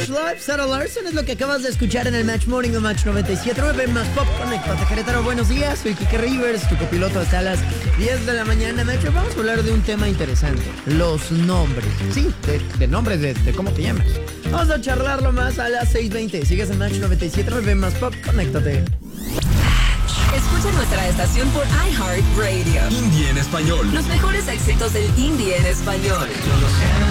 Westlife, Sarah Larson es lo que acabas de escuchar en el Match Morning o Match 97.9 más Pop Connect. Querétaro, buenos días, soy Kike Rivers, tu copiloto hasta las 10 de la mañana. Nacho, vamos a hablar de un tema interesante, los nombres. Sí, de nombres, de cómo te llamas. Vamos a charlarlo más a las 6:20. Sigues en Match 97.9 más Pop, conéctate. Escucha nuestra estación por iHeartRadio. Indie en español. Los mejores éxitos del indie en español.